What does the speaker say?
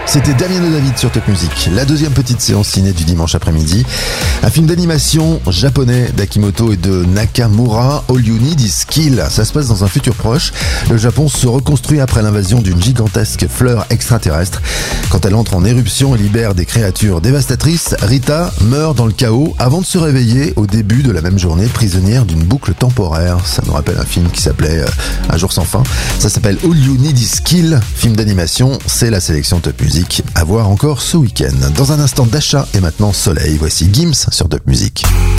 C'était Damien de David sur Top Music, la deuxième petite séance ciné du dimanche après-midi. Un film d'animation japonais d'Akimoto et de Nakamura, All You Need Is Kill. Ça se passe dans un futur proche. Le Japon se reconstruit après l'invasion d'une gigantesque fleur extraterrestre. Quand elle entre en éruption et libère des créatures dévastatrices, Rita meurt dans le chaos avant de se réveiller au début de la même journée, prisonnière d'une boucle temporaire. Ça nous rappelle un film qui s'appelait Un jour sans fin. Ça s'appelle All You Need Is Kill, film d'animation. C'est la sélection Top Music à voir encore ce week-end. Dans un instant d'achat et maintenant soleil, voici Gims sur Top Music.